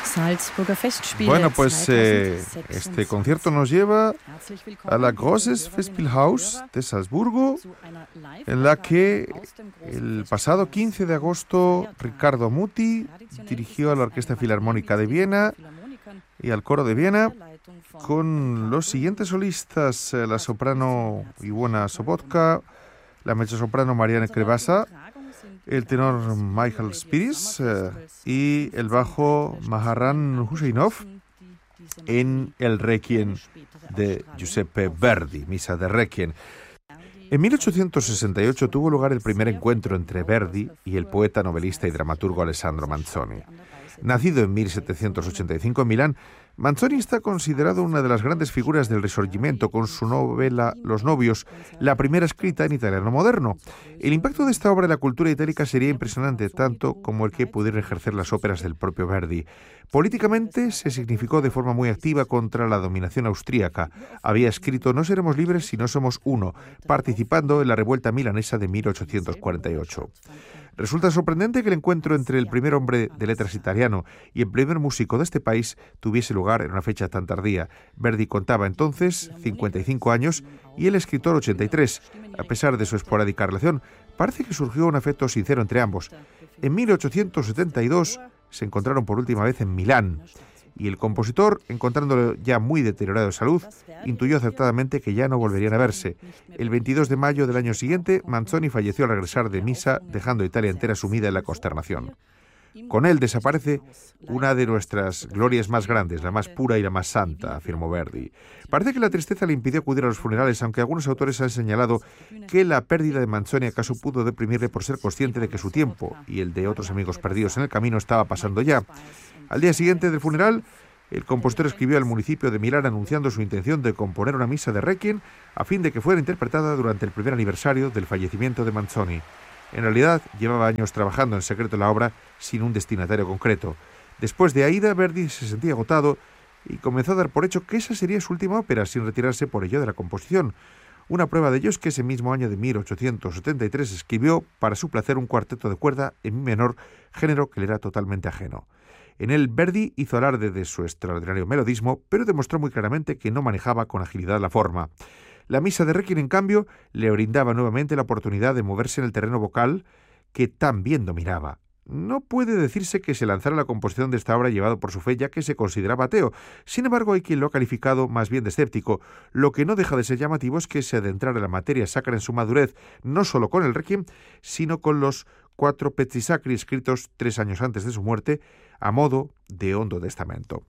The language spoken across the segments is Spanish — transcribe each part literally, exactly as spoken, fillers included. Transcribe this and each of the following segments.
Salzburger Festspiele. Bueno, pues eh, este concierto nos lleva a la Großes Festspielhaus de Salzburgo, en la que el pasado quince de agosto Riccardo Muti dirigió a la Orquesta Filarmónica de Viena y al Coro de Viena con los siguientes solistas: la soprano Iwona Sobotka, la mezzosoprano Marianne Krevasa, el tenor Michael Spiris eh, y el bajo Maharan Husseinov en el Requiem de Giuseppe Verdi, Misa de Requiem. En mil ochocientos sesenta y ocho tuvo lugar el primer encuentro entre Verdi y el poeta, novelista y dramaturgo Alessandro Manzoni. Nacido en mil setecientos ochenta y cinco en Milán, Manzoni está considerado una de las grandes figuras del Risorgimento con su novela Los novios, la primera escrita en italiano moderno. El impacto de esta obra en la cultura itálica sería impresionante, tanto como el que pudieron ejercer las óperas del propio Verdi. Políticamente se significó de forma muy activa contra la dominación austríaca. Había escrito "No seremos libres si no somos uno", participando en la revuelta milanesa de mil ochocientos cuarenta y ocho. Resulta sorprendente que el encuentro entre el primer hombre de letras italiano y el primer músico de este país tuviese lugar en una fecha tan tardía. Verdi contaba entonces cincuenta y cinco años y el escritor ochenta y tres. A pesar de su esporádica relación, parece que surgió un afecto sincero entre ambos. En mil ochocientos setenta y dos se encontraron por última vez en Milán, y el compositor, encontrándolo ya muy deteriorado de salud, intuyó acertadamente que ya no volverían a verse. El veintidós de mayo del año siguiente, Manzoni falleció al regresar de misa, dejando a Italia entera sumida en la consternación. Con él desaparece una de nuestras glorias más grandes, la más pura y la más santa, afirmó Verdi. Parece que la tristeza le impidió acudir a los funerales, aunque algunos autores han señalado que la pérdida de Manzoni acaso pudo deprimirle por ser consciente de que su tiempo y el de otros amigos perdidos en el camino estaba pasando ya. Al día siguiente del funeral, el compositor escribió al municipio de Milán anunciando su intención de componer una misa de Requiem a fin de que fuera interpretada durante el primer aniversario del fallecimiento de Manzoni. En realidad, llevaba años trabajando en secreto la obra sin un destinatario concreto. Después de Aida, Verdi se sentía agotado y comenzó a dar por hecho que esa sería su última ópera, sin retirarse por ello de la composición. Una prueba de ello es que ese mismo año de mil ochocientos setenta y tres escribió para su placer un cuarteto de cuerda en mi menor, género que le era totalmente ajeno. En él, Verdi hizo alarde de su extraordinario melodismo, pero demostró muy claramente que no manejaba con agilidad la forma. La misa de Requiem, en cambio, le brindaba nuevamente la oportunidad de moverse en el terreno vocal que tan bien dominaba. No puede decirse que se lanzara a la composición de esta obra llevado por su fe, ya que se consideraba ateo. Sin embargo, hay quien lo ha calificado más bien de escéptico. Lo que no deja de ser llamativo es que se adentrara en la materia sacra en su madurez, no solo con el Requiem, sino con los cuatro Pezzi Sacri escritos tres años antes de su muerte, a modo de hondo testamento.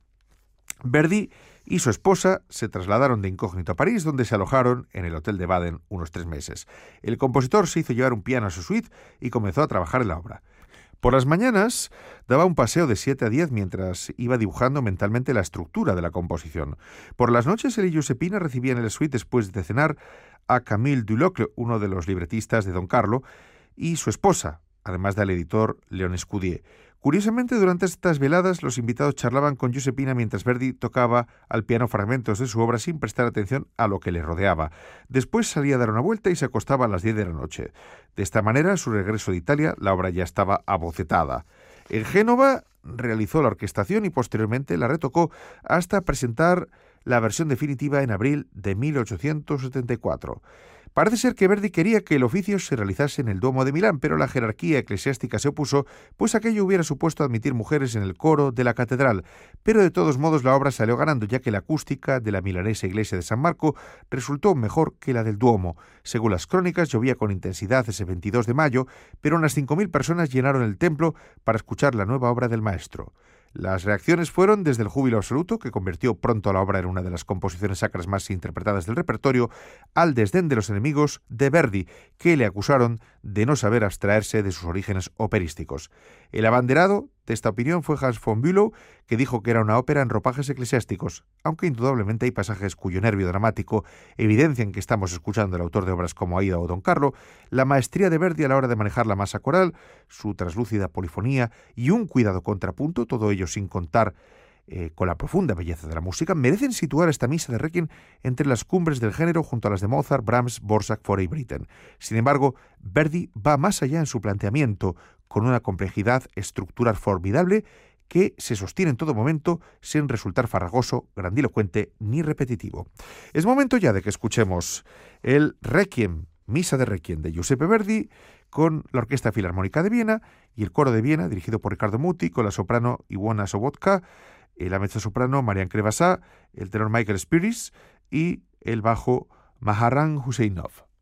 Verdi y su esposa se trasladaron de incógnito a París, donde se alojaron en el Hotel de Baden unos tres meses. El compositor se hizo llevar un piano a su suite y comenzó a trabajar en la obra. Por las mañanas daba un paseo de siete a diez mientras iba dibujando mentalmente la estructura de la composición. Por las noches él y Giuseppina recibían en el suite, después de cenar, a Camille Dulocle, uno de los libretistas de Don Carlo, y su esposa, además del editor Léon Escudier. Curiosamente, durante estas veladas, los invitados charlaban con Giuseppina mientras Verdi tocaba al piano fragmentos de su obra sin prestar atención a lo que le rodeaba. Después salía a dar una vuelta y se acostaba a las diez de la noche. De esta manera, a su regreso de Italia, la obra ya estaba abocetada. En Génova realizó la orquestación y posteriormente la retocó hasta presentar la versión definitiva en abril de mil ochocientos setenta y cuatro. Parece ser que Verdi quería que el oficio se realizase en el Duomo de Milán, pero la jerarquía eclesiástica se opuso, pues aquello hubiera supuesto admitir mujeres en el coro de la catedral. Pero de todos modos la obra salió ganando, ya que la acústica de la milanesa iglesia de San Marco resultó mejor que la del Duomo. Según las crónicas, llovía con intensidad ese veintidós de mayo, pero unas cinco mil personas llenaron el templo para escuchar la nueva obra del maestro. Las reacciones fueron desde el júbilo absoluto, que convirtió pronto la obra en una de las composiciones sacras más interpretadas del repertorio, al desdén de los enemigos de Verdi, que le acusaron de no saber abstraerse de sus orígenes operísticos. El abanderado de esta opinión fue Hans von Bülow, que dijo que era una ópera en ropajes eclesiásticos, aunque indudablemente hay pasajes cuyo nervio dramático evidencian que estamos escuchando al autor de obras como Aida o Don Carlo, la maestría de Verdi a la hora de manejar la masa coral, su traslúcida polifonía y un cuidado contrapunto, todo ello sin contar eh, con la profunda belleza de la música, merecen situar esta misa de Requiem entre las cumbres del género junto a las de Mozart, Brahms, Dvorak, Fauré y Britten. Sin embargo, Verdi va más allá en su planteamiento, con una complejidad estructural formidable que se sostiene en todo momento sin resultar farragoso, grandilocuente ni repetitivo. Es momento ya de que escuchemos el Requiem, Misa de Requiem de Giuseppe Verdi, con la Orquesta Filarmónica de Viena y el Coro de Viena, dirigido por Ricardo Muti, con la soprano Iwona Sobotka, la mezzosoprano Marian Krevasá, el tenor Michael Spiris y el bajo Maharan Husseinov.